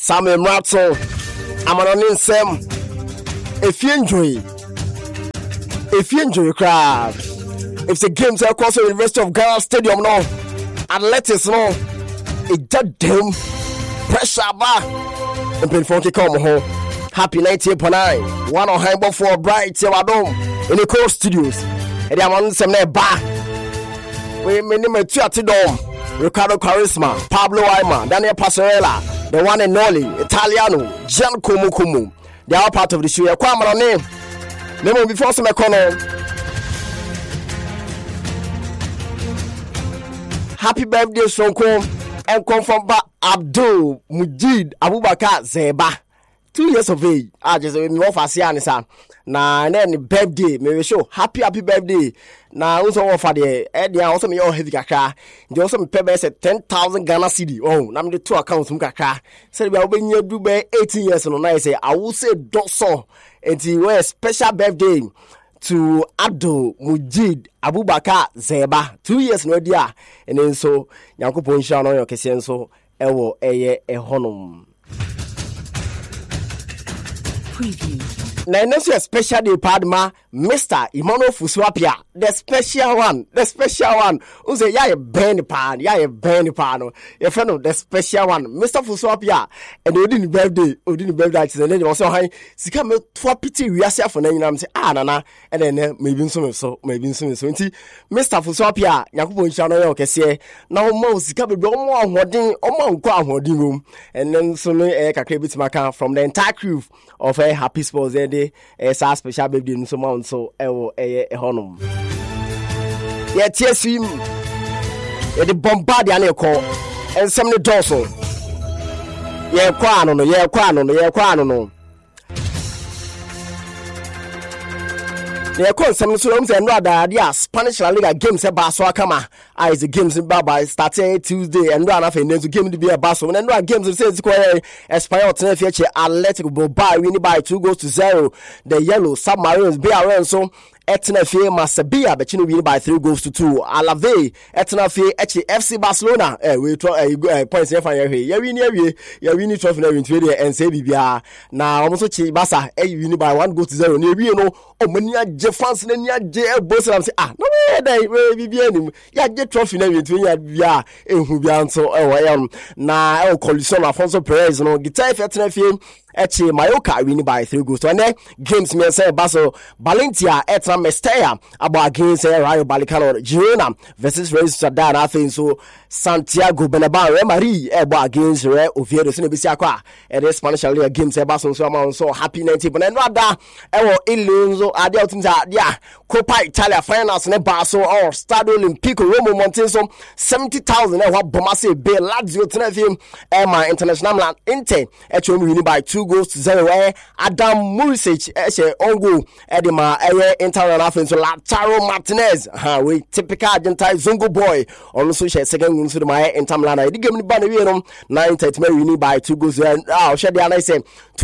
Samuel Mratson, Amanonin Sem. If you enjoy crowd. If the games are across the University of Ghana Stadium now, athletics no, it just damn pressure bar. And pin funky come home. Happy 98.9. One on high ball for Bright Sewadom in the Core Studios. And I'm on some bar. We name two at the dome. Ricardo Charisma, Pablo Aima, Daniel Passerella, the one and only Italiano, Gian Kumu. They are part of the show. Come on name. Name before some corner. Happy birthday, Sonko, and come from Abdul Mujid Abubakar Zeba. 2 years of age. I just know for Sianisa. Na then birthday, me show happy birthday. Na also offer the also me all heavy kaka. They also me pay say 10,000 Ghana cedi. Oh, na me the two accounts mu kaka. Say we open you do be 18 years no na say I will say doso. And he wear special birthday to Abdul Mujid Abubakar Zeba. 2 years no dia. And then so Yankopon sha no your kese so ewo eye ehonum. Preview. Now, next year, special day, Padma, Mr. Emmanuel Fuswapia, the special one. Who say, yeah, burn pan, your friend of the special one, Mr. Fuswapia, and Odin birthday, and then also high, she come to pity, we are self for name, and say, nana, and then maybe some so, Mr. Fuswapia, Yakubu Channel, okay, say, now most, come more hoarding, hoarding room, and then soon a cacabit maca from the entire crew of a happy sports. Sa special baby in so mount so honum. Yeah, tears him. The bombard and call and some the dorsal. Yeah, quano. Yeah, call some slums and rather, Spanish La Liga games at Baswakama. Is the games in Baba starting Tuesday and run off and then to game to be a Basso and run games of says square Espanyol Tenerife Atletico Bilbao winning by 2-0. The Yellow Submarines BRN so Etnafe Masabia Bechino win by 3-2. Alave Etnafe FC Barcelona we points here for you win trophy na win and say bibia na almost Chibasa win by 1-0 near you know Omania Jeffans Nenia J Bossam say no we bibia ya trophy na win ya ehubia so na el collision Alfonso Perez no guitar Etnafe Echi Mayoka winning by 3-2. And then games me say Baso Valentia Etra Mestalla about against Rayo Vallecano Girona versus Real Sociedad. I think so. Santiago Bernabeu Marie about against Real Oviedo. So Nebisiakwa and the Spanish Liga games say Baso so happy 90. But then rather ewo Ilunzo Adia Utinza dia Copa Italia finals ne Baso or Stadio Olimpico Roma Montenso 70,000 e wa Bomase Be Lazio Tenerife Emma International Inter Echi winning by 2-0. Adam Murisic ongo edema Inter offense Lautaro Martinez we typical Argentine Zongo boy also share second win to my Inter Milan. The game ban we no 9:30 winning by 2-0. Share the I say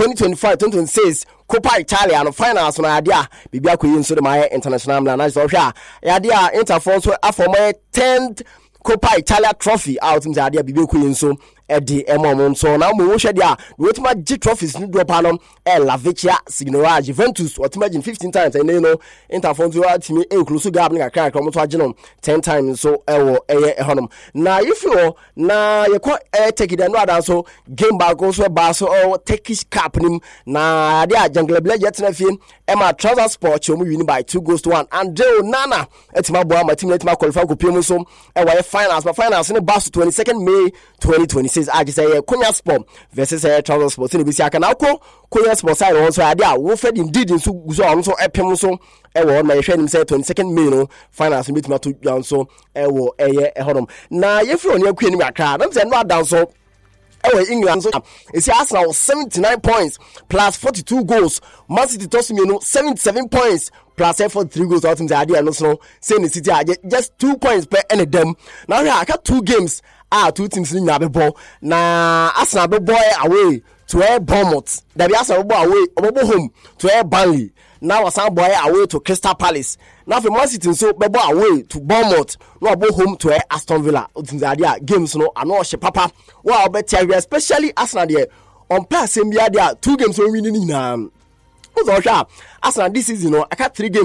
2025-2026 Copa Italia and finals na dia bibia ko yin so my International Milan so hwa ya dia Inter for so afọmọ 10th Copa Italia trophy out in the idea bibia ko yin so Eddie Emom so now mo hwe dia wetima G trophies ni drop anom La Vecchia Signora Juventus what imagine 15 times and you know Interfonto atimi close gap na kakra ko mo to ageno 10 times so ewo honum na if you na ye ko take it no adan so game back so ba so Turkish cup nim na dia Jungle Black jet na fie Emma Trouser Sport chomu win by 2-1 and Nana etima boa my team etima qualify ko piem so finals but finals in Basso 22nd May 2026 I just say Konya Sport versus Trouser Sport in Bisiaka na ko Konya Sport side also idea wo fed indeed so so epem so ewo na yehwe nim say 22nd May no finals meet ma to down so ewo honum na yefro ne akua nim akra na say no adan so England so it's Arsenal 79 points plus 42 goals. Man City Tosumino 77 points plus 43 goals out in the idea no so saying the City just 2 points per any them. Now I got 2 games two teams in the ball. Na Arsenal be boy away to Bournemouth. There be Arsenal boy away home to Burnley. Now Arsenal boy away to Crystal Palace. Now for Man City so be boy away to Bournemouth. No go home to Aston Villa. In the idea games no ano she papa. Wow better especially Arsenal there. on plus MBA there 2 games on winning in Arsenal this season I got 3 games